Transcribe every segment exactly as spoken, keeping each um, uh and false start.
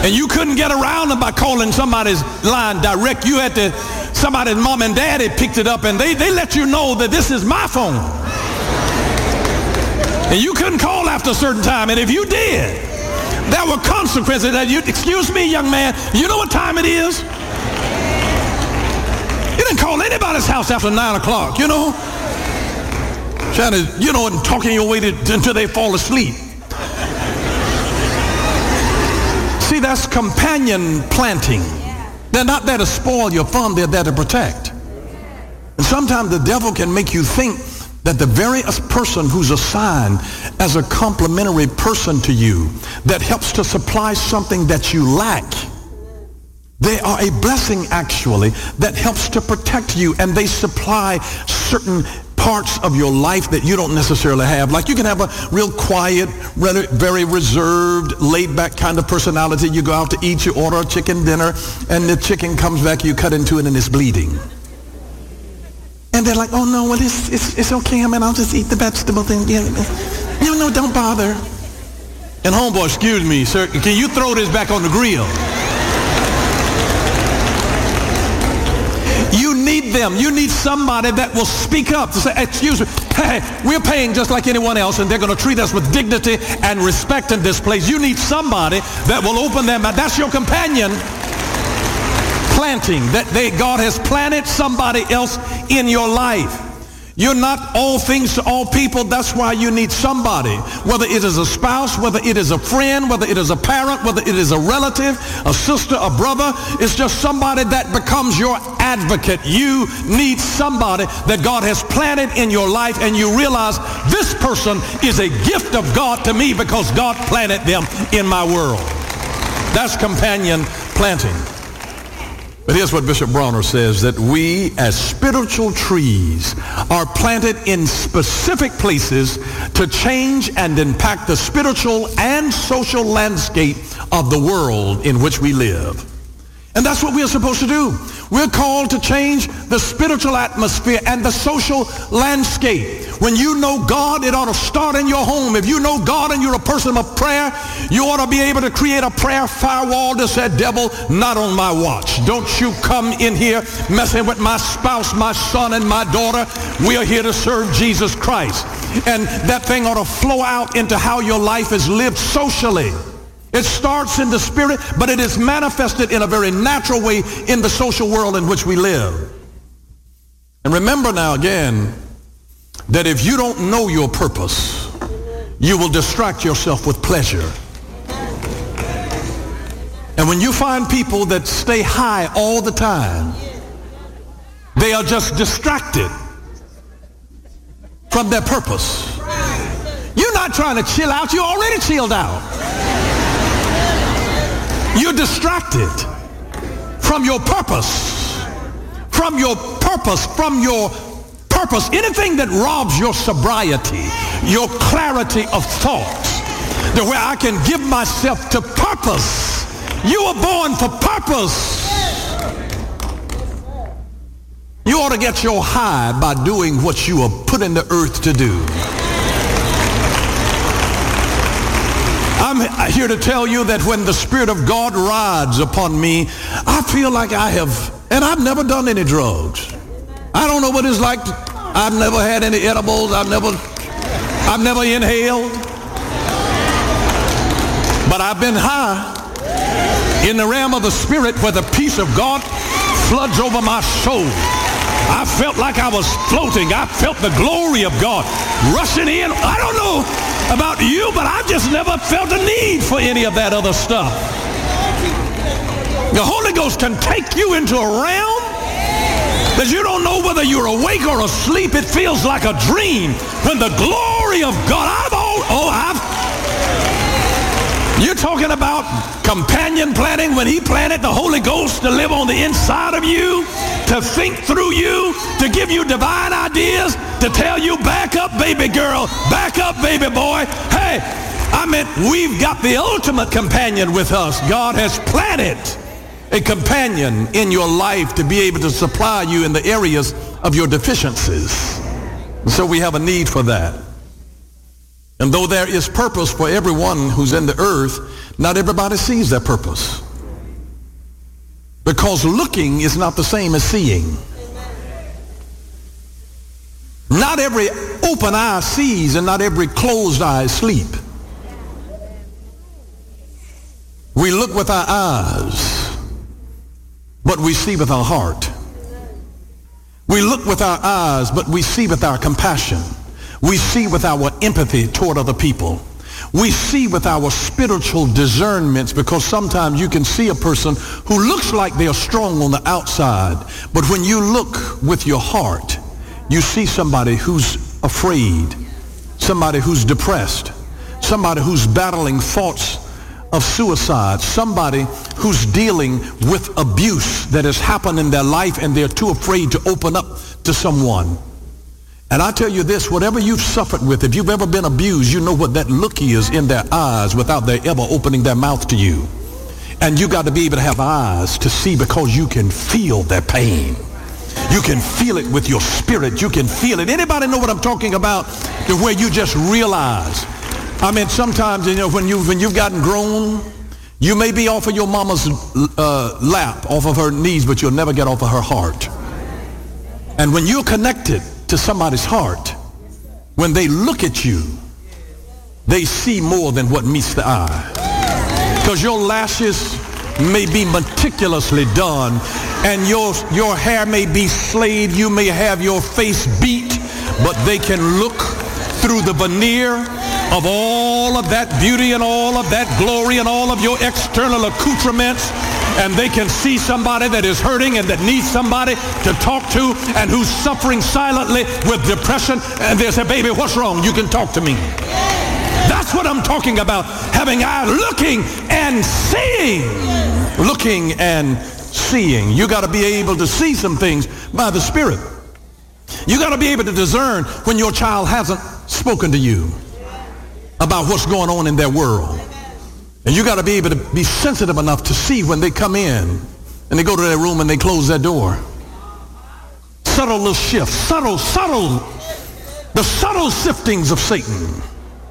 And you couldn't get around them by calling somebody's line direct. You had to, somebody's mom and daddy picked it up and they, they let you know that this is my phone. And you couldn't call after a certain time. And if you did, there were consequences. That you, excuse me, young man, you know what time it is? You didn't call anybody's house after nine o'clock, you know? Trying to, you know, and talking your way to, until they fall asleep. See, that's companion planting. They're not there to spoil your fun, they're there to protect. And sometimes the devil can make you think that the very person who's assigned as a complementary person to you that helps to supply something that you lack, they are a blessing actually that helps to protect you, and they supply certain parts of your life that you don't necessarily have. Like you can have a real quiet, very reserved, laid-back kind of personality. You go out to eat, you order a chicken dinner, and the chicken comes back, you cut into it, and it's bleeding. And they're like, oh, no, well, it's, it's, it's okay. I mean, I'll just eat the vegetable thing. Yeah. No, no, don't bother. And homeboy, excuse me, sir, can you throw this back on the grill? You need them. You need somebody that will speak up to say, excuse me, hey, we're paying just like anyone else, and they're going to treat us with dignity and respect in this place. You need somebody that will open their mouth. That's your companion planting. That they, God has planted somebody else in your life. You're not all things to all people. That's why you need somebody, whether it is a spouse, whether it is a friend, whether it is a parent, whether it is a relative, a sister, a brother. It's just somebody that becomes your advocate. You need somebody that God has planted in your life, and you realize this person is a gift of God to me because God planted them in my world. That's companion planting. But here's what Bishop Bronner says, that we as spiritual trees are planted in specific places to change and impact the spiritual and social landscape of the world in which we live. And that's what we're supposed to do. We're called to change the spiritual atmosphere and the social landscape. When you know God, it ought to start in your home. If you know God and you're a person of prayer, you ought to be able to create a prayer firewall that said, devil, not on my watch. Don't you come in here messing with my spouse, my son, and my daughter. We are here to serve Jesus Christ. And that thing ought to flow out into how your life is lived socially. It starts in the spirit, but it is manifested in a very natural way in the social world in which we live. And remember now again, that if you don't know your purpose, you will distract yourself with pleasure. And when you find people that stay high all the time, they are just distracted from their purpose. You're not trying to chill out, you're already chilled out. You're distracted from your purpose, from your purpose, from your purpose. Anything that robs your sobriety, your clarity of thought, to where I can give myself to purpose. You were born for purpose. You ought to get your high by doing what you were put in the earth to do. I'm here to tell you that when the Spirit of God rides upon me, I feel like I have, and I've never done any drugs. I don't know what it's like. To, I've never had any edibles. I've never, I've never inhaled. But I've been high in the realm of the Spirit where the peace of God floods over my soul. I felt like I was floating. I felt the glory of God rushing in. I don't know about you, but I've just never felt a need for any of that other stuff. The Holy Ghost can take you into a realm that you don't know whether you're awake or asleep. It feels like a dream when the glory of God, I've all, oh, I've, you're talking about companion planting, when he planted the Holy Ghost to live on the inside of you, to think through you, to give you divine ideas, to tell you, back up, baby girl, back up, baby boy. Hey, I mean, we've got the ultimate companion with us. God has planted a companion in your life to be able to supply you in the areas of your deficiencies. So we have a need for that. And though there is purpose for everyone who's in the earth, not everybody sees that purpose. Because looking is not the same as seeing. Not every open eye sees and not every closed eye sleep. We look with our eyes, but we see with our heart. We look with our eyes, but we see with our compassion. We see with our empathy toward other people. We see with our spiritual discernments, because sometimes you can see a person who looks like they are strong on the outside, but when you look with your heart, you see somebody who's afraid, somebody who's depressed, somebody who's battling thoughts of suicide, somebody who's dealing with abuse that has happened in their life and they're too afraid to open up to someone. And I tell you this, whatever you've suffered with, if you've ever been abused, you know what that look is in their eyes without they ever opening their mouth to you. And you got to be able to have eyes to see, because you can feel their pain. You can feel it with your spirit. You can feel it. Anybody know what I'm talking about? To where you just realize. I mean, sometimes, you know, when, you, when you've gotten grown, you may be off of your mama's uh, lap, off of her knees, but you'll never get off of her heart. And when you're connected to somebody's heart, when they look at you, they see more than what meets the eye. Because your lashes may be meticulously done, and your, your hair may be slayed, you may have your face beat, but they can look through the veneer of all of that beauty and all of that glory and all of your external accoutrements, and they can see somebody that is hurting and that needs somebody to talk to and who's suffering silently with depression, and they say, baby, what's wrong? You can talk to me. That's what I'm talking about, having eyes, looking and seeing. Looking and seeing. You got to be able to see some things by the Spirit. You got to be able to discern when your child hasn't spoken to you about what's going on in their world. And you got to be able to be sensitive enough to see when they come in and they go to their room and they close their door. Subtle little shifts, subtle, subtle, the subtle siftings of Satan.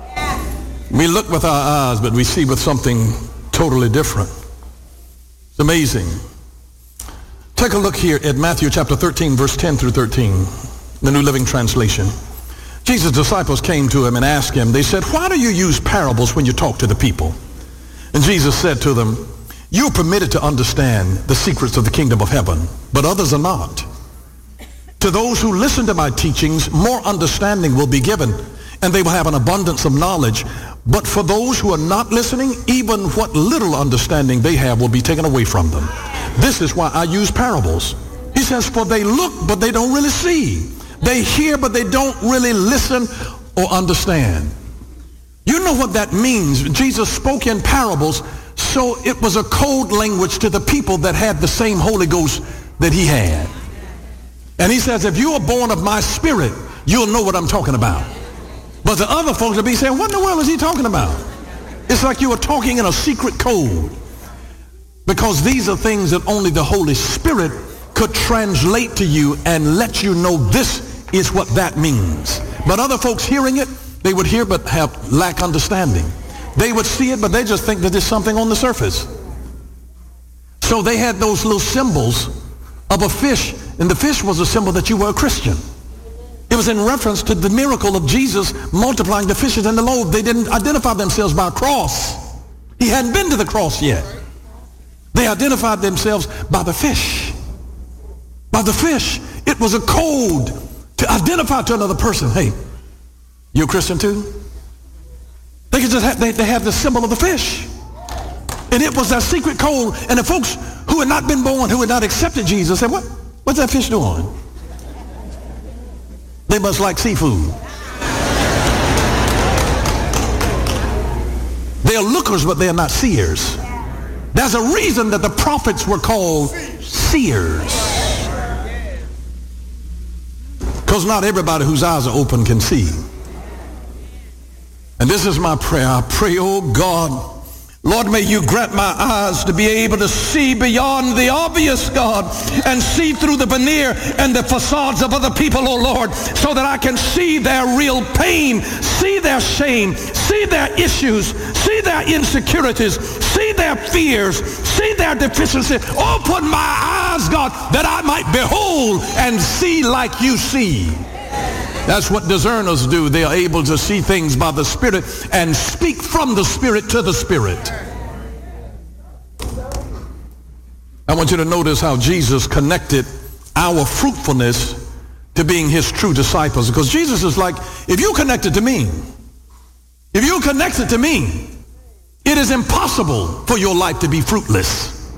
We look with our eyes, but we see with something totally different. It's amazing. Take a look here at Matthew chapter thirteen, verse ten through thirteen, the New Living Translation. Jesus' disciples came to him and asked him, they said, why do you use parables when you talk to the people? And Jesus said to them, you're permitted to understand the secrets of the kingdom of heaven, but others are not. To those who listen to my teachings, more understanding will be given, and they will have an abundance of knowledge. But for those who are not listening, even what little understanding they have will be taken away from them. This is why I use parables. He says, for they look, but they don't really see. They hear, but they don't really listen or understand. You know what that means. Jesus spoke in parables, so it was a code language to the people that had the same Holy Ghost that he had. And he says, if you are born of my spirit, you'll know what I'm talking about. But the other folks will be saying, what in the world is he talking about? It's like you are talking in a secret code. Because these are things that only the Holy Spirit could translate to you and let you know this is what that means. But other folks hearing it, they would hear but have lack understanding. They would see it, but they just think that there's something on the surface. So they had those little symbols of a fish, and the fish was a symbol that you were a Christian. It was in reference to the miracle of Jesus multiplying the fishes and the loaves. They didn't identify themselves by a cross. He hadn't been to the cross yet. They identified themselves by the fish. By the fish. It was a code to identify to another person. Hey, you a Christian too? They could just have, they, they have the symbol of the fish. And it was that secret code. And the folks who had not been born, who had not accepted Jesus, said, what? What's that fish doing? They must like seafood. They are lookers, but they are not seers. There's a reason that the prophets were called seers. Because not everybody whose eyes are open can see. And this is my prayer. I pray, oh God, Lord, may you grant my eyes to be able to see beyond the obvious, God, and see through the veneer and the facades of other people, oh Lord, so that I can see their real pain, see their shame, see their issues, see their insecurities, see their fears, see their deficiency. Open my eyes, God, that I might behold and see like you see. That's what discerners do. They are able to see things by the Spirit and speak from the Spirit to the Spirit. I want you to notice how Jesus connected our fruitfulness to being his true disciples. Because Jesus is like, if you connected to me, if you connected to me, it is impossible for your life to be fruitless.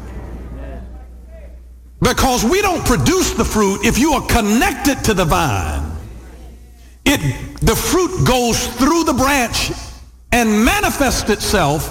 Because we don't produce the fruit if you are connected to the vine. It, the fruit goes through the branch and manifests itself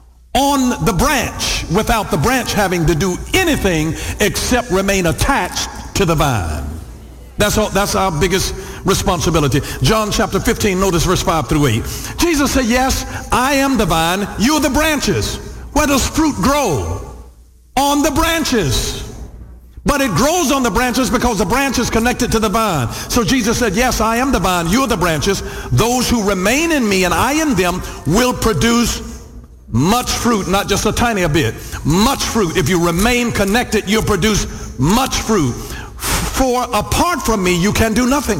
on the branch without the branch having to do anything except remain attached to the vine. That's all, that's our biggest responsibility. John chapter fifteen, notice verse five through eight. Jesus said, yes, I am the vine, you are the branches. Where does fruit grow? On the branches. But it grows on the branches because the branch is connected to the vine. So Jesus said, yes, I am the vine, you are the branches. Those who remain in me and I in them will produce much fruit, not just a tiny bit. Much fruit. If you remain connected, you'll produce much fruit. For apart from me, you can do nothing.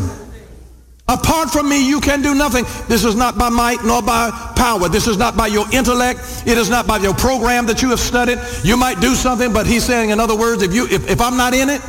Apart from me, you can do nothing. This is not by might nor by power. This is not by your intellect. It is not by your program that you have studied. You might do something, but he's saying, in other words, if you if, if I'm not in it,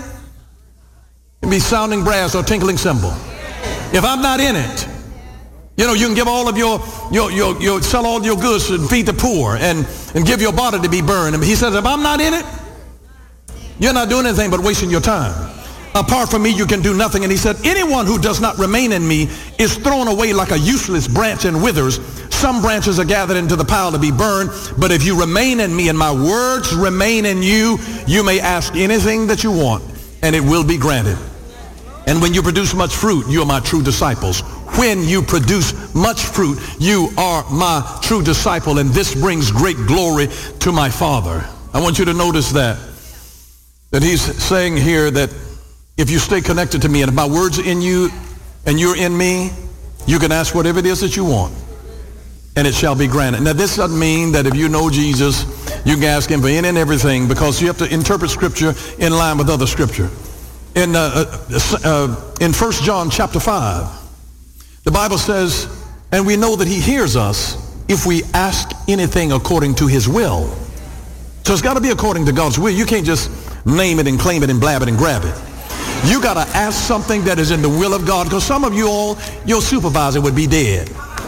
it'd be sounding brass or tinkling cymbal. If I'm not in it, you know, you can give all of your, your, your, your sell all your goods and feed the poor and, and give your body to be burned. And he says, if I'm not in it, you're not doing anything but wasting your time. Apart from me, you can do nothing. And he said, anyone who does not remain in me is thrown away like a useless branch and withers. Some branches are gathered into the pile to be burned. But if you remain in me and my words remain in you, you may ask anything that you want, and it will be granted. And when you produce much fruit, you are my true disciples. When you produce much fruit, you are my true disciple. And this brings great glory to my Father. I want you to notice that. That he's saying here that if you stay connected to me and my words in you and you're in me, you can ask whatever it is that you want and it shall be granted. Now this doesn't mean that if you know Jesus, you can ask him for any and everything, because you have to interpret scripture in line with other scripture. In, uh, uh, in First John chapter five, the Bible says, and we know that he hears us if we ask anything according to his will. So it's got to be according to God's will. You can't just name it and claim it and blab it and grab it. You got to ask something that is in the will of God, because some of you all, your supervisor would be dead.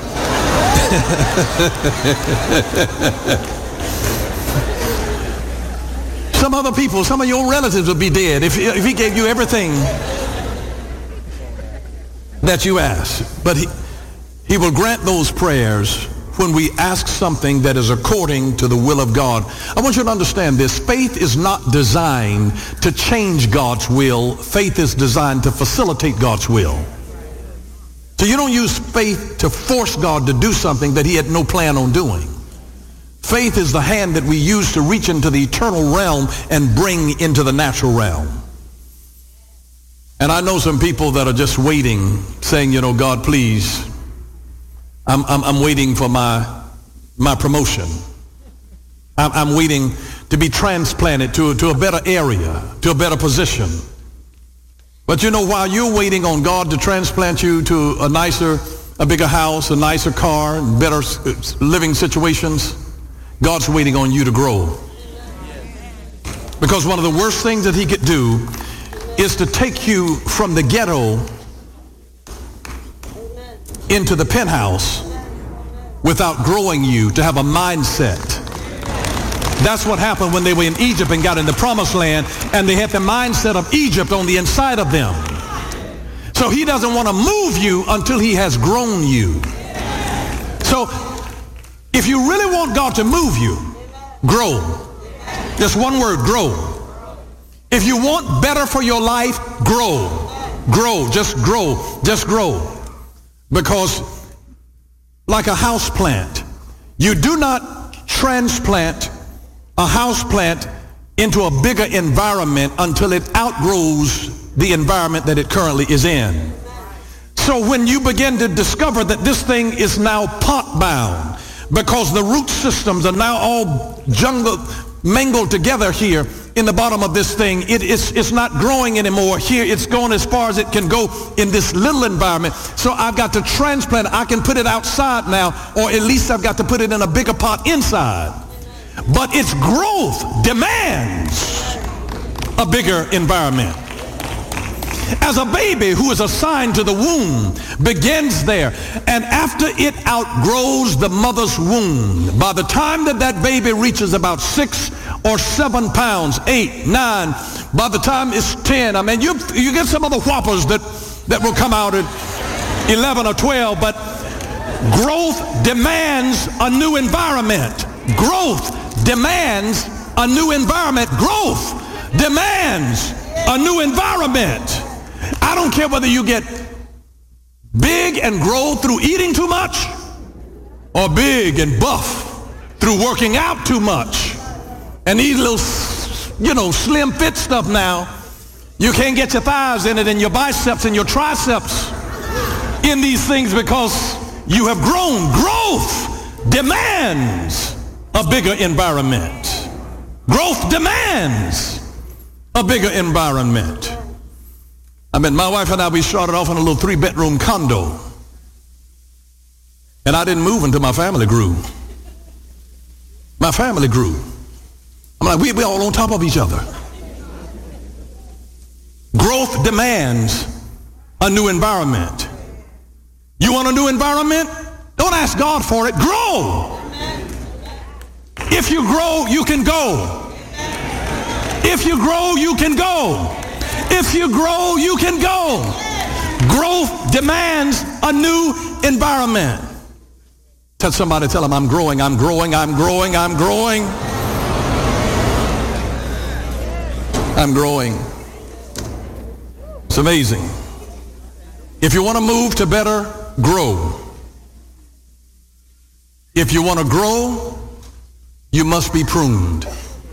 Some other people, some of your relatives would be dead if, if he gave you everything that you ask. But he, he will grant those prayers when we ask something that is according to the will of God. I want you to understand this. Faith is not designed to change God's will. Faith is designed to facilitate God's will. So you don't use faith to force God to do something that he had no plan on doing. Faith is the hand that we use to reach into the eternal realm and bring into the natural realm. And I know some people that are just waiting, saying, you know, God, please, I'm, I'm, I'm waiting for my, my promotion. I'm, I'm waiting to be transplanted to, to a better area, to a better position. But you know, while you're waiting on God to transplant you to a nicer, a bigger house, a nicer car, and better living situations, God's waiting on you to grow. Because one of the worst things that he could do is to take you from the ghetto into the penthouse without growing you to have a mindset. That's what happened when they were in Egypt and got in the promised land, and they had the mindset of Egypt on the inside of them. So he doesn't want to move you until he has grown you. So if you really want God to move you, grow. Just one word, grow. If you want better for your life, grow. Grow, just grow, just grow. Because like a house plant, you do not transplant a house plant into a bigger environment until it outgrows the environment that it currently is in. So when you begin to discover that this thing is now pot bound because the root systems are now all jungle mangled together here in the bottom of this thing, it is it's not growing anymore. Here it's going as far as it can go in this little environment. So I've got to transplant it. I can put it outside now, or at least I've got to put it in a bigger pot inside. But its growth demands a bigger environment. As a baby who is assigned to the womb begins there, and after it outgrows the mother's womb, by the time that that baby reaches about six or seven pounds, eight, nine, by the time it's ten, I mean, you you get some other whoppers that, that will come out at eleven or twelve, but growth demands a new environment. Growth demands a new environment. Growth demands a new environment. I don't care whether you get big and grow through eating too much or big and buff through working out too much. And these little, you know, slim fit stuff now, you can't get your thighs in it and your biceps and your triceps in these things because you have grown. Growth demands a bigger environment. Growth demands a bigger environment. I mean, my wife and I, we started off in a little three-bedroom condo. And I didn't move until my family grew. My family grew. I'm like, we, we're all on top of each other. Growth demands a new environment. You want a new environment? Don't ask God for it. Grow. If you grow, you can go. If you grow, you can go. If you grow, you can go. Growth demands a new environment. Tell somebody, tell them, I'm growing, I'm growing, I'm growing, I'm growing. I'm growing. It's amazing. If you want to move to better, grow. If you want to grow, you must be pruned.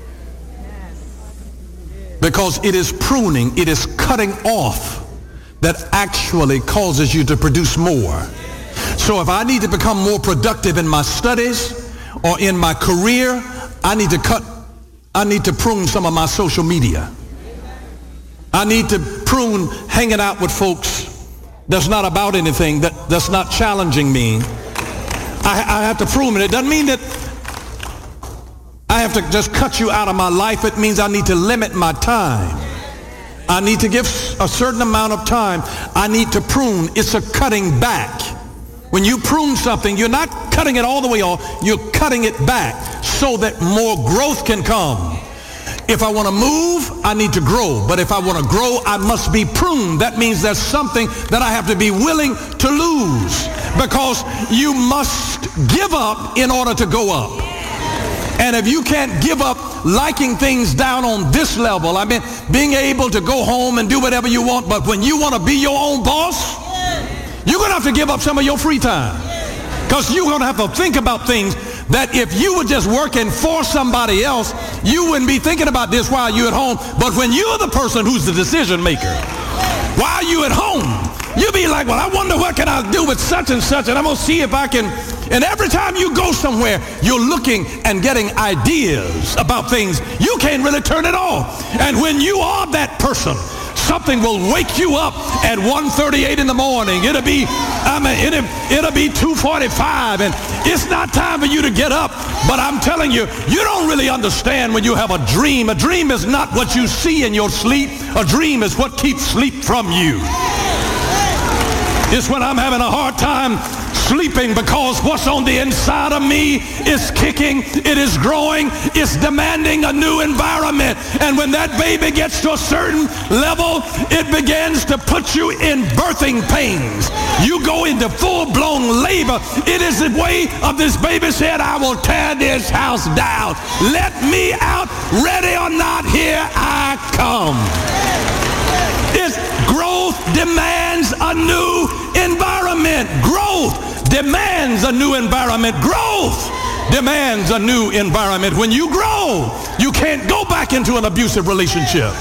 Because it is pruning, it is cutting off that actually causes you to produce more. So if I need to become more productive in my studies or in my career, I need to cut, I need to prune some of my social media. I need to prune hanging out with folks that's not about anything, that, that's not challenging me. I, I have to prune it. It doesn't mean that I have to just cut you out of my life. It means I need to limit my time. I need to give a certain amount of time. I need to prune. It's a cutting back. When you prune something, you're not cutting it all the way off. You're cutting it back so that more growth can come. If I want to move, I need to grow. But if I want to grow, I must be pruned. That means there's something that I have to be willing to lose, because you must give up in order to go up. And if you can't give up liking things down on this level, I mean, being able to go home and do whatever you want, but when you want to be your own boss, you're going to have to give up some of your free time. Because you're going to have to think about things that if you were just working for somebody else, you wouldn't be thinking about this while you're at home. But when you're the person who's the decision maker, while you're at home, you'll be like, well, I wonder what can I do with such and such, and I'm going to see if I can. And every time you go somewhere, you're looking and getting ideas about things. You can't really turn it off. And when you are that person, something will wake you up at one thirty-eight in the morning. It'll be, I mean, it'll, it'll be two forty-five, and it's not time for you to get up. But I'm telling you, you don't really understand when you have a dream. A dream is not what you see in your sleep. A dream is what keeps sleep from you. It's when I'm having a hard time sleeping because what's on the inside of me is kicking, it is growing, it's demanding a new environment. And when that baby gets to a certain level, it begins to put you in birthing pains. You go into full-blown labor. It is the way of this baby said, I will tear this house down. Let me out, ready or not, here I come. It's growth demands a new environment. Growth demands a new environment. Growth demands a new environment. When you grow, you can't go back into an abusive relationship.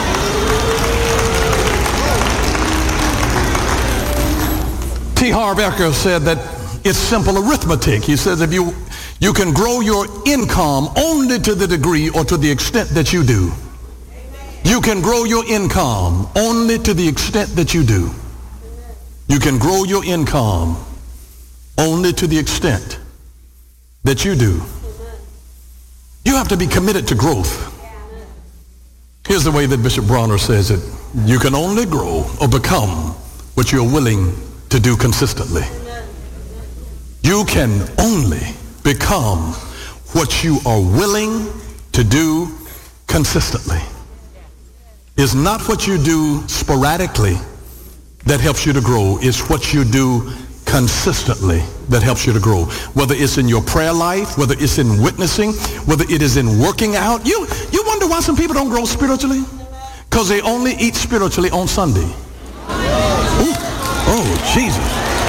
T. Harv Eker said that it's simple arithmetic. He says if you you can grow your income only to the degree or to the extent that you do. You can grow your income only to the extent that you do. You can grow your income only to the extent that you do. You have to be committed to growth. Here's the way that Bishop Bronner says it. You can only grow or become what you're willing to do consistently. You can only become what you are willing to do consistently. It's not what you do sporadically that helps you to grow. It's what you do consistently that helps you to grow. Whether it's in your prayer life, whether it's in witnessing, whether it is in working out. You, you wonder why some people don't grow spiritually? Because they only eat spiritually on Sunday. Ooh. Oh, Jesus.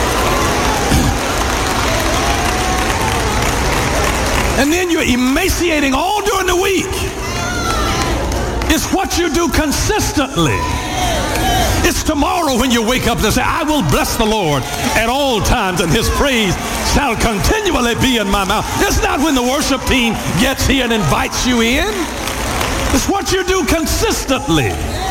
And then you're emaciating all during the week. It's what you do consistently. It's tomorrow when you wake up to say, I will bless the Lord at all times, and his praise shall continually be in my mouth. It's not when the worship team gets here and invites you in. It's what you do consistently.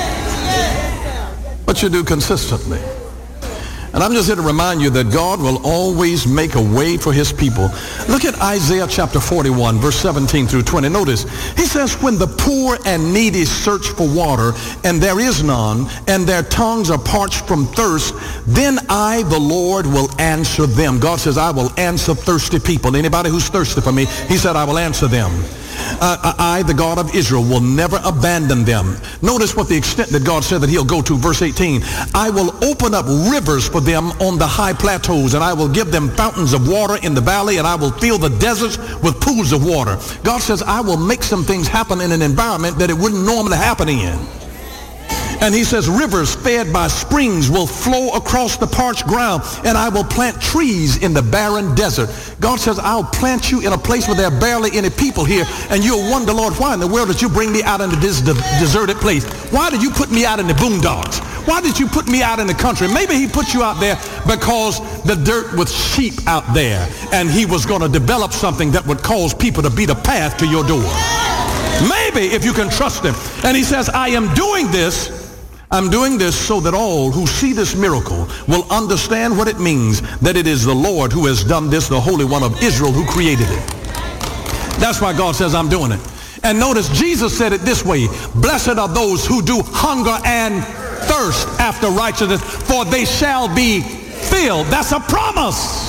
What you do consistently. And I'm just here to remind you that God will always make a way for his people. Look at Isaiah chapter forty-one, verse seventeen through twenty. Notice, he says, when the poor and needy search for water, and there is none, and their tongues are parched from thirst, then I, the Lord, will answer them. God says, I will answer thirsty people. Anybody who's thirsty for me, he said, I will answer them. Uh, I, the God of Israel, will never abandon them. Notice what the extent that God said that he'll go to. Verse eighteen, I will open up rivers for them on the high plateaus, and I will give them fountains of water in the valley, and I will fill the deserts with pools of water. God says, I will make some things happen in an environment that it wouldn't normally happen in. And he says, rivers fed by springs will flow across the parched ground, and I will plant trees in the barren desert. God says, I'll plant you in a place where there are barely any people here, and you'll wonder, Lord, why in the world did you bring me out into this de- deserted place? Why did you put me out in the boondocks? Why did you put me out in the country? Maybe he put you out there because the dirt was sheep out there, and he was going to develop something that would cause people to beat a path to your door. Maybe if you can trust him. And he says, I am doing this I'm doing this so that all who see this miracle will understand what it means that it is the Lord who has done this, the Holy One of Israel who created it. That's why God says I'm doing it. And notice Jesus said it this way, blessed are those who do hunger and thirst after righteousness, for they shall be filled. That's a promise.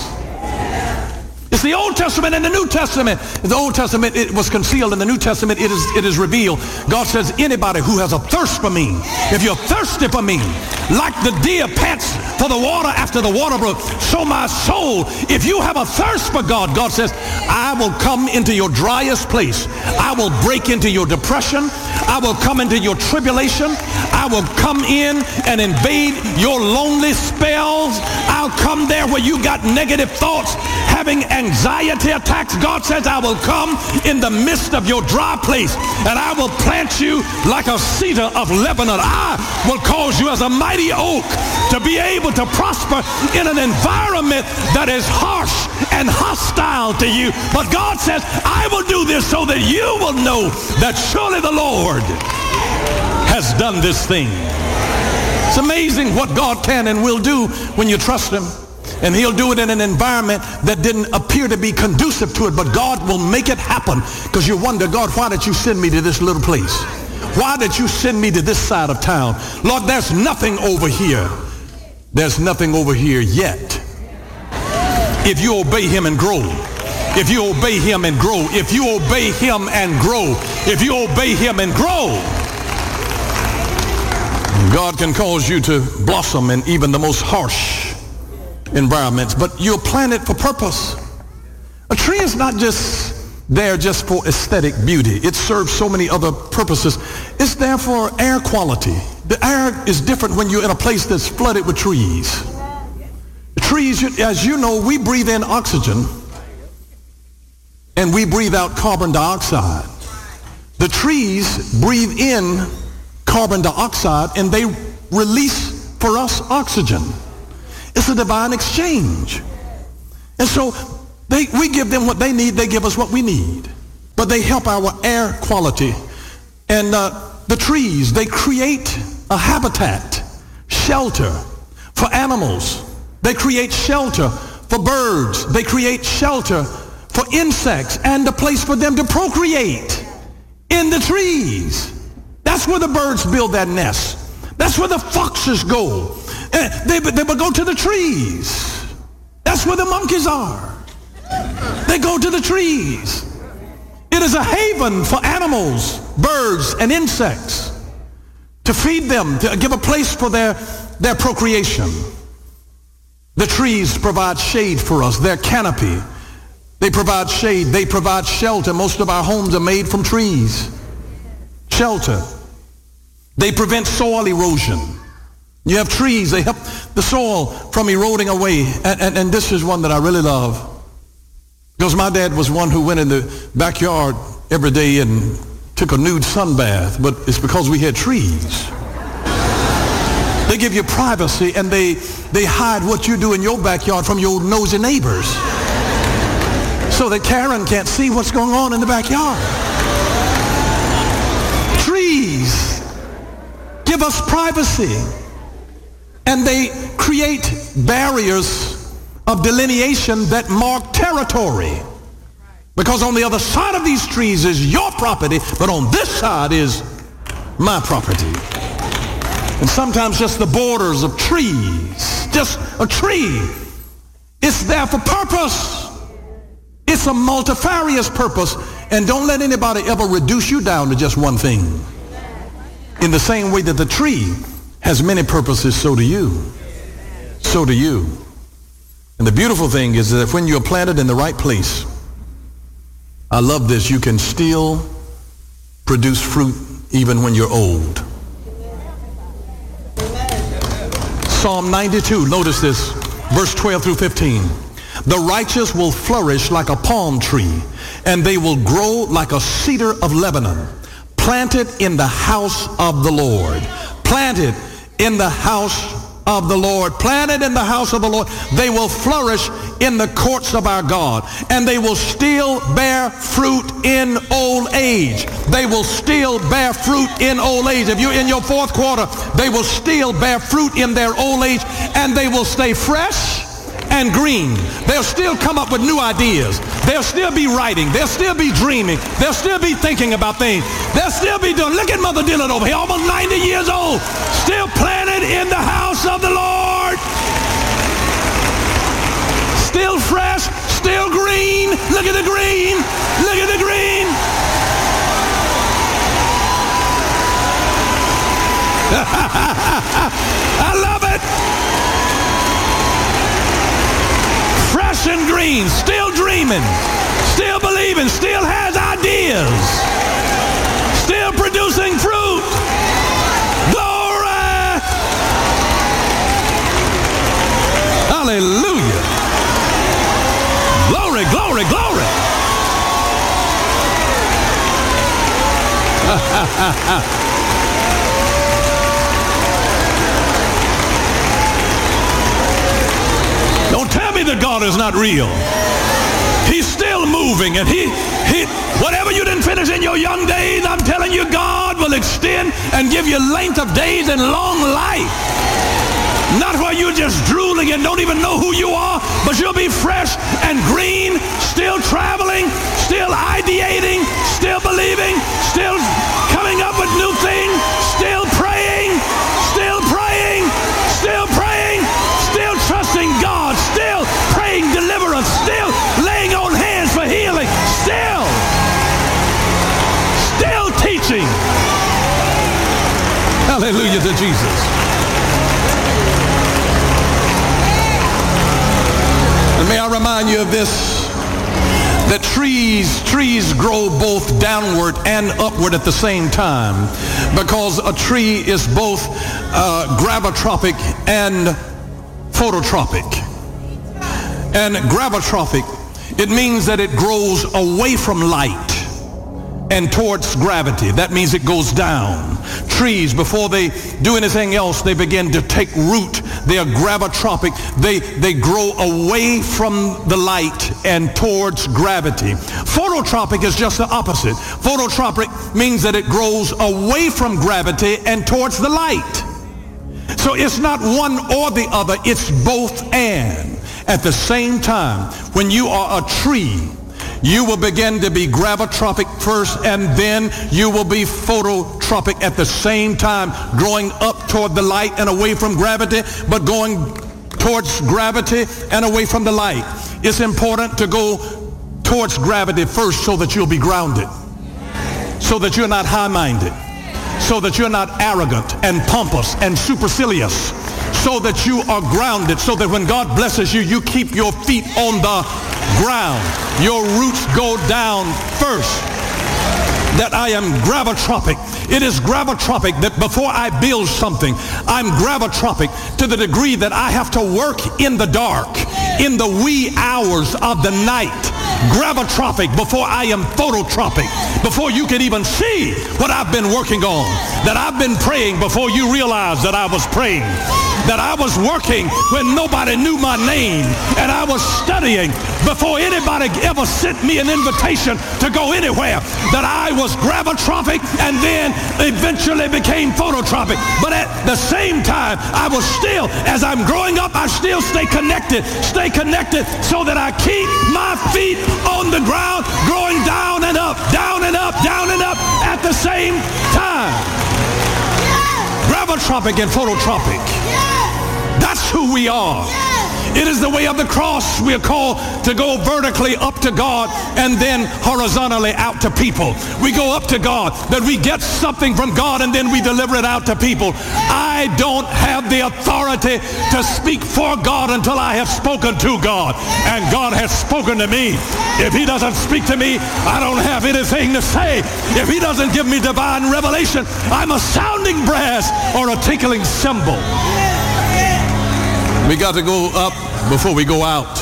It's the Old Testament and the New Testament. The Old Testament, it was concealed. In the New Testament, it is, it is revealed. God says, anybody who has a thirst for me, if you're thirsty for me, like the deer pants for the water after the water brook, so my soul, if you have a thirst for God, God says, I will come into your driest place. I will break into your depression. I will come into your tribulation. I will come in and invade your lonely spells. I'll come there where you got negative thoughts, having anxiety attacks. God says, I will come in the midst of your dry place, and I will plant you like a cedar of Lebanon. I will cause you as a mighty oak to be able to prosper in an environment that is harsh and hostile to you. But God says, I will do this so that you will know that surely the Lord has done this thing. It's amazing what God can and will do when you trust him. And he'll do it in an environment that didn't appear to be conducive to it, but God will make it happen. Because you wonder, God, why did you send me to this little place? Why did you send me to this side of town? Lord, there's nothing over here. There's nothing over here yet. If you obey him and grow. If you obey him and grow. If you obey him and grow. If you obey him and grow. God can cause you to blossom in even the most harsh environments, but you're planted for purpose. A tree is not just there just for aesthetic beauty. It serves so many other purposes. It's there for air quality. The air is different when you're in a place that's flooded with trees. The trees, as you know, we breathe in oxygen. and we breathe out carbon dioxide. The trees breathe in carbon dioxide and they release for us oxygen. It's a divine exchange. And so they, we give them what they need, they give us what we need. But they help our air quality. And uh, the trees, they create a habitat, shelter for animals. They create shelter for birds. They create shelter for insects and a place for them to procreate in the trees. That's where the birds build their nests. That's where the foxes go. They, they will go to the trees. That's where the monkeys are. They go to the trees. It is a haven for animals, birds, and insects to feed them, to give a place for their, their procreation. The trees provide shade for us, their canopy. They provide shade, they provide shelter. Most of our homes are made from trees. Shelter. They prevent soil erosion. You have trees, they help the soil from eroding away. And, and, and this is one that I really love. Because my dad was one who went in the backyard every day and took a nude sunbath, but it's because we had trees. They give you privacy and they, they hide what you do in your backyard from your nosy neighbors so that Karen can't see what's going on in the backyard. Trees give us privacy and they create barriers of delineation that mark territory. Because on the other side of these trees is your property, but on this side is my property. And sometimes just the borders of trees, just a tree, it's there for purpose. It's a multifarious purpose. And don't let anybody ever reduce you down to just one thing. In the same way that the tree has many purposes, so do you. So do you. And the beautiful thing is that when you're planted in the right place, I love this, you can still produce fruit even when you're old. Psalm ninety-two, notice this, verse twelve through fifteen. The righteous will flourish like a palm tree, and they will grow like a cedar of Lebanon, planted in the house of the Lord. Planted in the house of the Lord. Planted in the house of the Lord. They will flourish in the courts of our God, and they will still bear fruit in old age. They will still bear fruit in old age. If you're in your fourth quarter, they will still bear fruit in their old age, and they will stay fresh and green. They'll still come up with new ideas. They'll still be writing. They'll still be dreaming. They'll still be thinking about things. They'll still be doing, look at Mother Dillon over here, almost ninety years old, still planted in the house of the Lord. Still fresh, still green. Look at the green. Look at the green. I love it. Fresh and green, still dreaming, still believing, still has ideas, still producing fruit. Glory! Hallelujah! Glory, glory, glory! Don't tell me that God is not real. He's still moving, and he, he, whatever you didn't finish in your young days, I'm telling you, God will extend and give you length of days and long life. Not where you're just drooling and don't even know who you are, but you'll be fresh and green, still traveling, still ideating, still believing, still coming up with new things, still praying, still praying, still praying, still trusting God, still praying deliverance, still laying on hands for healing, still, still teaching. Hallelujah to Jesus. And may I remind you of this, that trees, trees grow both downward and upward at the same time, because a tree is both uh, gravitropic and phototropic. And gravitropic It means that it grows away from light and towards gravity. That means it goes down. Trees, before they do anything else, they begin to take root. They are gravitropic. They, they grow away from the light and towards gravity. Phototropic is just the opposite. Phototropic means that it grows away from gravity and towards the light. So it's not one or the other, it's both and. At the same time, when you are a tree, you will begin to be gravitropic first, and then you will be phototropic at the same time, growing up toward the light and away from gravity, but going towards gravity and away from the light. It's important to go towards gravity first so that you'll be grounded, so that you're not high-minded, so that you're not arrogant and pompous and supercilious, so that you are grounded, so that when God blesses you, you keep your feet on the ground. Your roots go down first. That I am gravitropic. It is gravitropic that before I build something, I'm gravitropic to the degree that I have to work in the dark, in the wee hours of the night. Gravitropic before I am phototropic, before you can even see what I've been working on, that I've been praying before you realized that I was praying, that I was working when nobody knew my name, and I was studying before anybody ever sent me an invitation to go anywhere, that I was gravitropic and then eventually became phototropic. But at the same time, I was still, as I'm growing up, I still stay connected, stay connected so that I keep my feet on the ground, growing down and up, down and up, down and up at the same time. Gravitropic and phototropic. That's who we are. It is the way of the cross. We are called to go vertically up to God and then horizontally out to people. We go up to God, that we get something from God and then we deliver it out to people. I don't have the authority to speak for God until I have spoken to God, and God has spoken to me. If he doesn't speak to me, I don't have anything to say. If he doesn't give me divine revelation, I'm a sounding brass or a tinkling cymbal. We got to go up before we go out.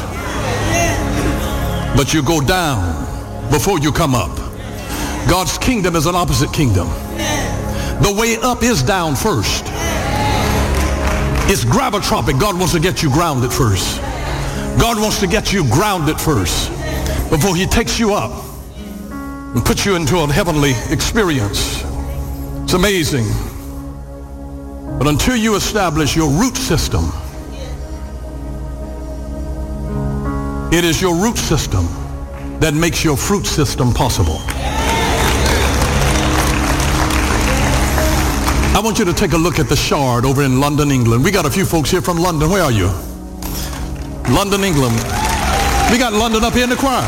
But you go down before you come up. God's kingdom is an opposite kingdom. The way up is down first. It's gravitropic. God wants to get you grounded first. God wants to get you grounded first before he takes you up and puts you into a heavenly experience. It's amazing. But until you establish your root system, it is your root system that makes your fruit system possible. I want you to take a look at the Shard over in London, England. We got a few folks here from London. Where are you? London, England. We got London up here in the choir.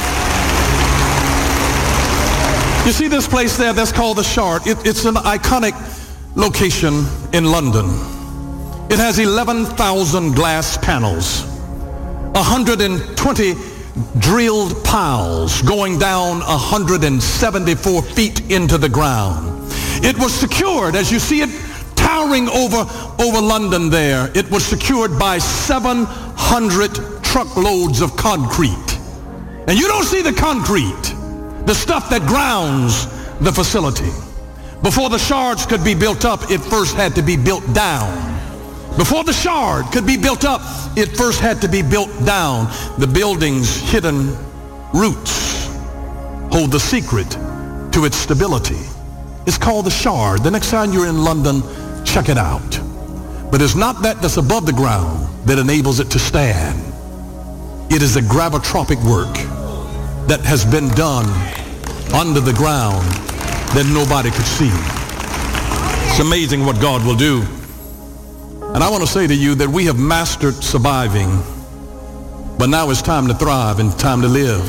You see this place there that's called the Shard? It, it's an iconic location in London. It has eleven thousand glass panels, one hundred twenty drilled piles going down one hundred seventy-four feet into the ground. It was secured, as you see it towering over, over London there, it was secured by seven hundred truckloads of concrete. And you don't see the concrete, the stuff that grounds the facility. Before the Shards could be built up, it first had to be built down. Before the Shard could be built up, it first had to be built down. The building's hidden roots hold the secret to its stability. It's called the Shard. The next time you're in London, check it out. But it's not that that's above the ground that enables it to stand. It is a gravitropic work that has been done under the ground that nobody could see. It's amazing what God will do. And I want to say to you that we have mastered surviving, but now it's time to thrive and time to live.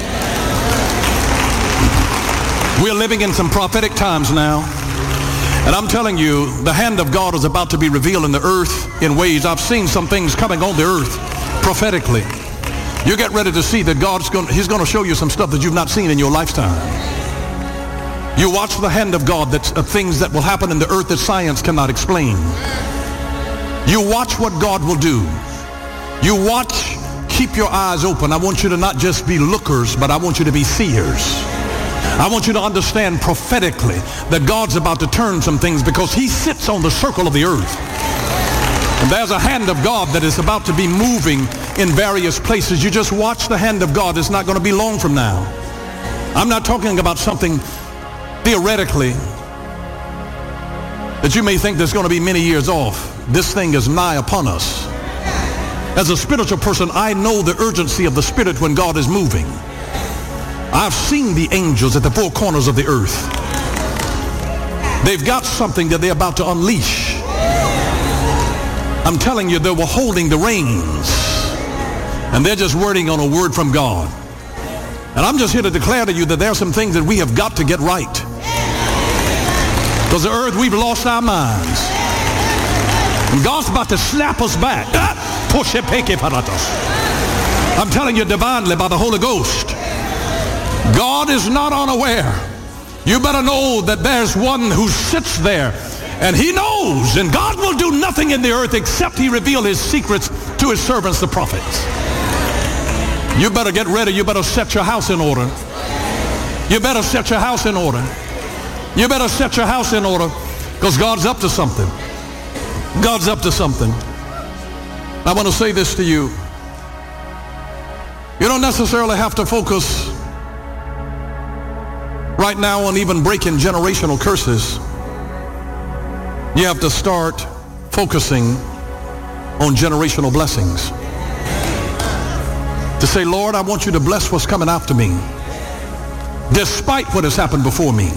We're living in some prophetic times now. And I'm telling you, the hand of God is about to be revealed in the earth in ways. I've seen some things coming on the earth prophetically. You get ready to see that God's going, he's going to show you some stuff that you've not seen in your lifetime. You watch the hand of God, that's of things that will happen in the earth that science cannot explain. You watch what God will do. You watch keep your eyes open. I want you to not just be lookers, but I want you to be seers. I want you to understand prophetically that God's about to turn some things because he sits on the circle of the earth. And there's a hand of God that is about to be moving in various places. You just watch the hand of God. It's not going to be long from now. I'm not talking about something theoretically that you may think that's going to be many years off. This thing is nigh upon us. As a spiritual person, I know the urgency of the Spirit when God is moving. I've seen the angels at the four corners of the earth. They've got something that they're about to unleash. I'm telling you, they were holding the reins, and they're just waiting on a word from God. And I'm just here to declare to you that there are some things that we have got to get right. Because the earth, we've lost our minds. And God's about to snap us back. I'm telling you divinely by the Holy Ghost. God is not unaware. You better know that there's one who sits there, and he knows, and God will do nothing in the earth except he reveal his secrets to his servants, the prophets. You better get ready. You better set your house in order. You better set your house in order. You better set your house in order, because God's up to something. God's up to something. I want to say this to you. You don't necessarily have to focus right now on even breaking generational curses. You have to start focusing on generational blessings. To say, Lord, I want you to bless what's coming after me, despite what has happened before me.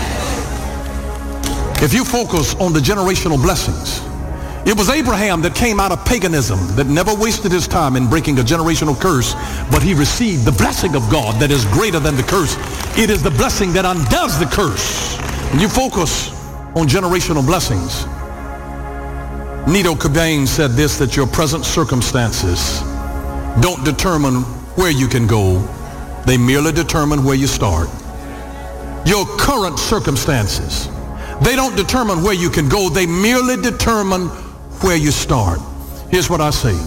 If you focus on the generational blessings, it was Abraham that came out of paganism, that never wasted his time in breaking a generational curse, but he received the blessing of God that is greater than the curse. It is the blessing that undoes the curse. When you focus on generational blessings, Nito Cobain said this, that your present circumstances don't determine where you can go. They merely determine where you start. Your current circumstances, they don't determine where you can go. They merely determine where you start. Here's what I say.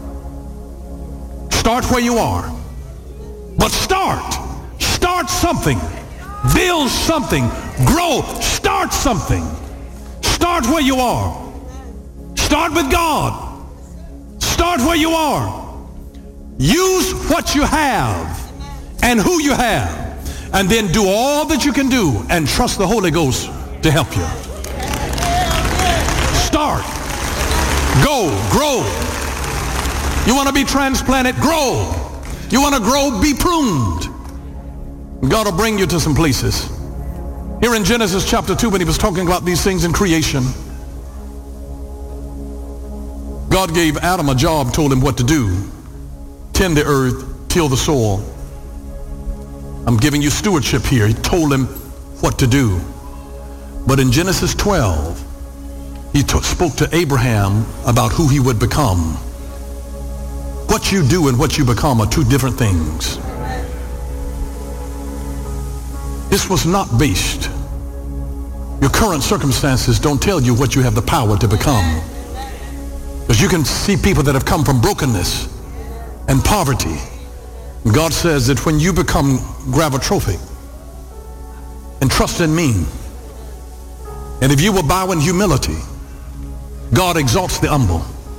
Start where you are. But start. Start something. Build something. Grow. Start something. Start where you are. Start with God. Start where you are. Use what you have and who you have, and then do all that you can do and trust the Holy Ghost to help you. Start. Go. Grow. You want to be transplanted? Grow. You want to grow? Be pruned. God will bring you to some places. Here in Genesis chapter two, when he was talking about these things in creation, God gave Adam a job, told him what to do. Tend the earth, till the soil. I'm giving you stewardship here. He told him what to do. But in Genesis twelve, he t- spoke to Abraham about who he would become. What you do and what you become are two different things. This was not based. Your current circumstances don't tell you what you have the power to become. Because you can see people that have come from brokenness and poverty. And God says that when you become gravitrophic and trust in me, and if you will bow in humility, God exalts the humble.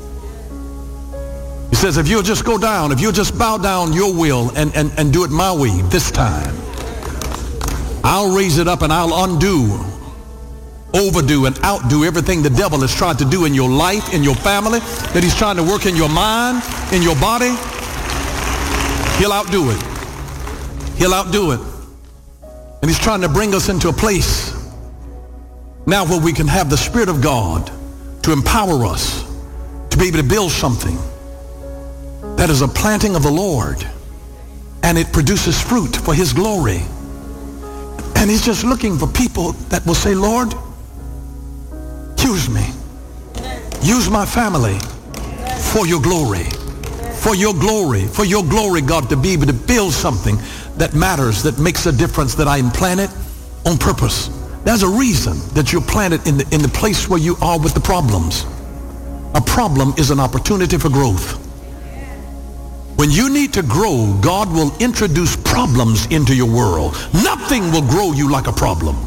He says, if you'll just go down, if you'll just bow down your will and, and, and do it my way this time, I'll raise it up and I'll undo, overdo, and outdo everything the devil has tried to do in your life, in your family, that he's trying to work in your mind, in your body. He'll outdo it. He'll outdo it. And he's trying to bring us into a place now where we can have the Spirit of God to empower us to be able to build something that is a planting of the Lord, and it produces fruit for his glory. And he's just looking for people that will say, Lord, use me. Use my family for your glory. For your glory. For your glory, God, to be able to build something that matters, that makes a difference, that I am planted on purpose. There's a reason that you're planted in the, in the place where you are with the problems. A problem is an opportunity for growth. When you need to grow, God will introduce problems into your world. Nothing will grow you like a problem.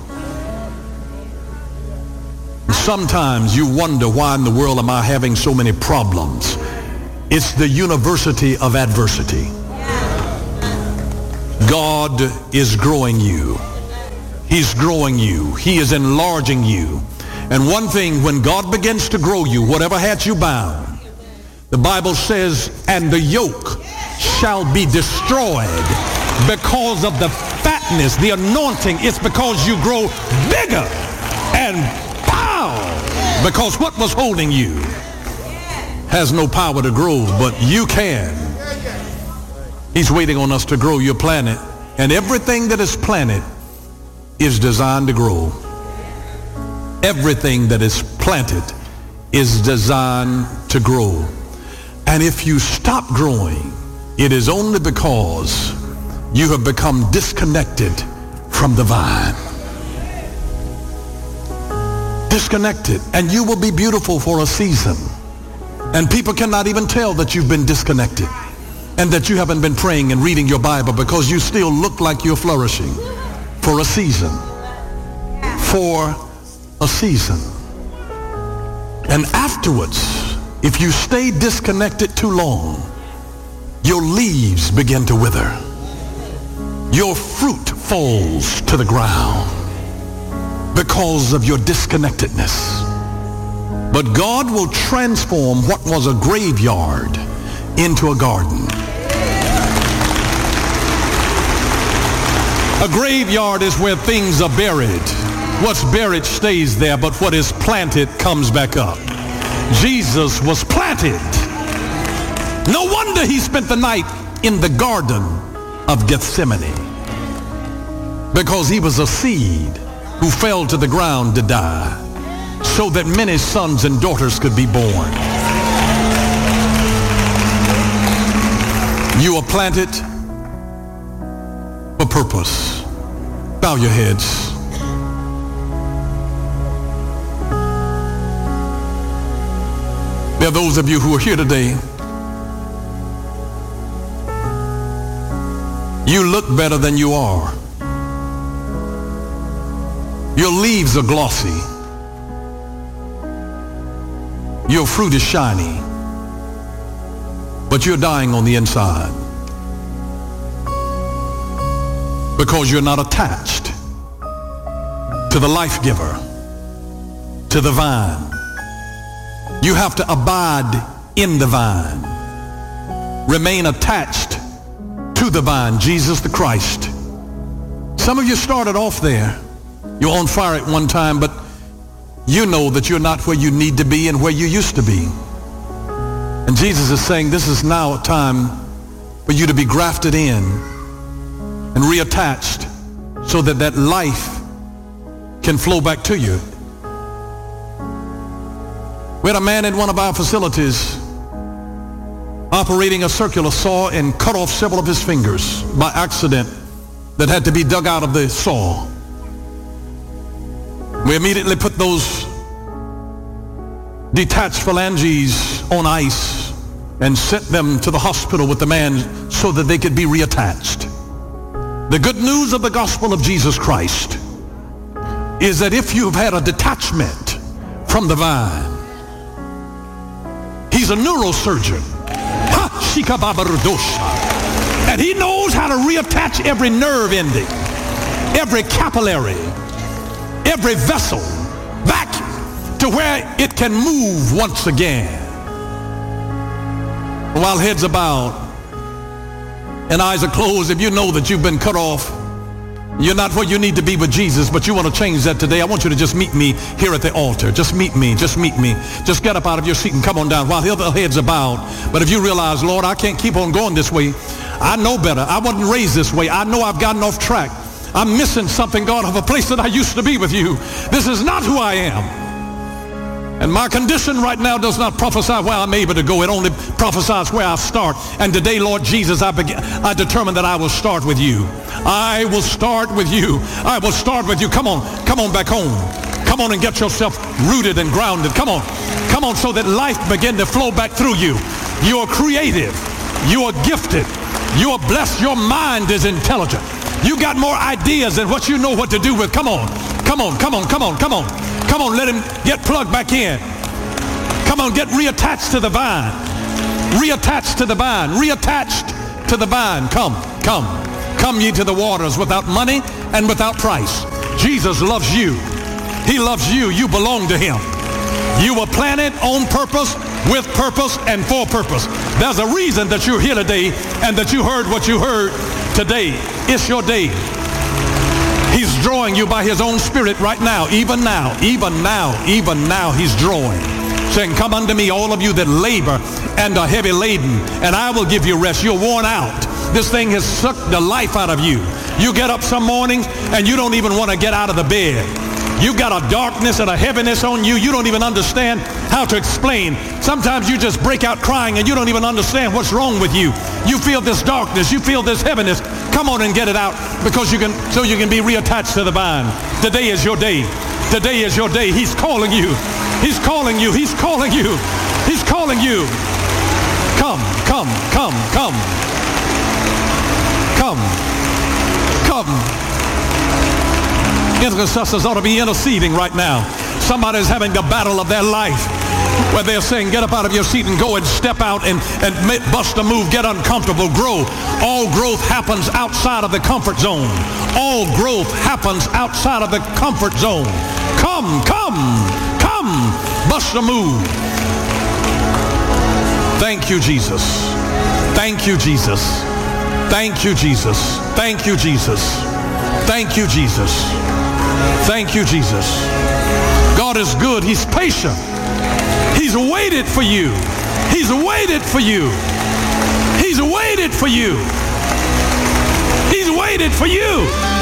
Sometimes you wonder, why in the world am I having so many problems? It's the university of adversity. God is growing you. He's growing you. He is enlarging you. And one thing, when God begins to grow you, whatever had you bound, the Bible says, and the yoke shall be destroyed because of the fatness, the anointing. It's because you grow bigger and pow, because what was holding you has no power to grow, but you can. He's waiting on us to grow your planet, and everything that is planted is designed to grow. Everything that is planted is designed to grow. And if you stop growing, it is only because you have become disconnected from the vine. Disconnected. And you will be beautiful for a season. And people cannot even tell that you've been disconnected and that you haven't been praying and reading your Bible, because you still look like you're flourishing for a season. For a season. And afterwards, if you stay disconnected too long, your leaves begin to wither. Your fruit falls to the ground because of your disconnectedness. But God will transform what was a graveyard into a garden. A graveyard is where things are buried. What's buried stays there, but what is planted comes back up. Jesus was planted. No wonder he spent the night in the Garden of Gethsemane, because he was a seed who fell to the ground to die, so that many sons and daughters could be born. You are planted for purpose. Bow your heads. There are those of you who are here today. You look better than you are. Your leaves are glossy. Your fruit is shiny. But you're dying on the inside because you're not attached to the life giver, to the vine. You have to abide in the vine. Remain attached to the vine, Jesus the Christ. Some of you started off there. You're on fire at one time, but you know that you're not where you need to be and where you used to be. And Jesus is saying this is now a time for you to be grafted in and reattached so that that life can flow back to you. We had a man in one of our facilities operating a circular saw and cut off several of his fingers by accident that had to be dug out of the saw. We immediately put those detached phalanges on ice and sent them to the hospital with the man so that they could be reattached. The good news of the gospel of Jesus Christ is that if you've had a detachment from the vine, he's a neurosurgeon. And he knows how to reattach every nerve ending, every capillary, every vessel back to where it can move once again. While heads are bowed and eyes are closed, if you know that you've been cut off, you're not where you need to be with Jesus, but you want to change that today, I want you to just meet me here at the altar. Just meet me. Just meet me. Just get up out of your seat and come on down while the other heads are bowed. But if you realize, Lord, I can't keep on going this way. I know better. I wasn't raised this way. I know I've gotten off track. I'm missing something, God, of a place that I used to be with you. This is not who I am. And my condition right now does not prophesy where I'm able to go. It only prophesies where I start. And today, Lord Jesus, I, begin, I determine that I will start with you. I will start with you. I will start with you. Come on. Come on back home. Come on and get yourself rooted and grounded. Come on. Come on so that life begin to flow back through you. You're creative. You are gifted. You are blessed. Your mind is intelligent. You got more ideas than what you know what to do with. Come on. Come on. Come on. Come on. Come on. Come on. Let him get plugged back in. Come on. Get reattached to the vine. Reattached to the vine. Reattached to the vine. Come. Come. Come ye to the waters without money and without price. Jesus loves you. He loves you. You belong to him. You were planted on purpose, with purpose, and for purpose. There's a reason that you're here today and that you heard what you heard today. It's your day. He's drawing you by his own spirit right now, even now, even now, even now he's drawing. Saying, come unto me, all of you that labor and are heavy laden, and I will give you rest. You're worn out. This thing has sucked the life out of you. You get up some mornings and you don't even want to get out of the bed. You've got a darkness and a heaviness on you. You don't even understand how to explain. Sometimes you just break out crying and you don't even understand what's wrong with you. You feel this darkness. You feel this heaviness. Come on and get it out because you can, so you can be reattached to the vine. Today is your day. Today is your day. He's calling you. He's calling you. He's calling you. He's calling you. Come, come, come, come. Come. Come. Intercessors ought to be interceding right now. Somebody's having the battle of their life where they're saying, get up out of your seat and go and step out and, and bust a move, get uncomfortable, grow. All growth happens outside of the comfort zone. All growth happens outside of the comfort zone. Come, come, come, bust a move. Thank you, Jesus. Thank you, Jesus. Thank you, Jesus. Thank you, Jesus. Thank you, Jesus. Thank you, Jesus. God is good. He's patient. He's waited for you. He's waited for you. He's waited for you. He's waited for you.